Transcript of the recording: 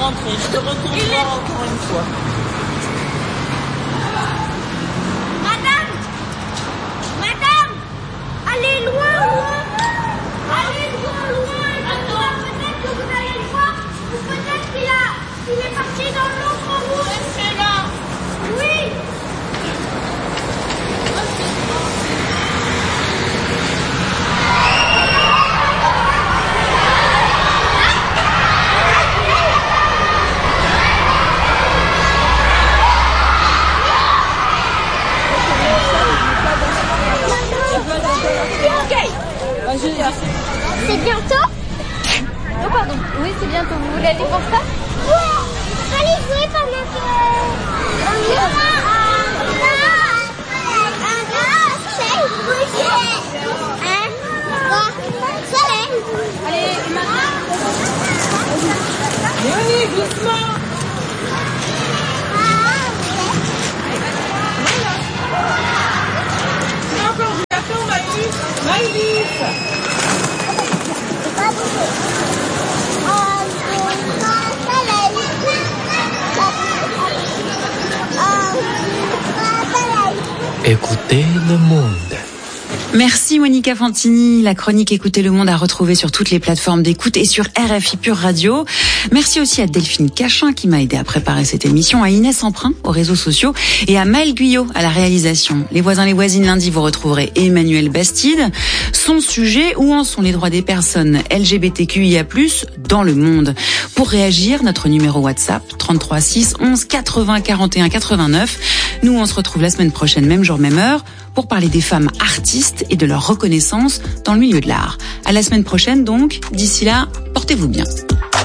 rentrer. Je te retourne voir encore une fois. Madame, allez loin. Allez loin. Peut-être que vous allez le voir. Ou peut-être qu'il est parti dans l'autre route. C'est là. Oui. C'est bientôt? Oh pardon, oui c'est bientôt. Vous voulez aller voir ça? Ouais. Allez jouer pendant que... Allez, Allez, doucement. Encore du gâteau, Maïlis. Écoutez le monde. Merci Monica Fantini. La chronique Écoutez le monde à retrouver sur toutes les plateformes d'écoute et sur RFI Pure Radio. Merci aussi à Delphine Cachin qui m'a aidé à préparer cette émission, à Inès Emprunt aux réseaux sociaux et à Maëlle Guyot à la réalisation. Les voisins, les voisines, lundi vous retrouverez Emmanuel Bastide. Son sujet, où en sont les droits des personnes LGBTQIA+ dans le monde? Pour réagir, notre numéro WhatsApp 33 6 11 80 41 89. Nous on se retrouve la semaine prochaine, même jour, même heure, pour parler des femmes artistes et de leur reconnaissance dans le milieu de l'art. À la semaine prochaine donc. D'ici là, portez-vous bien.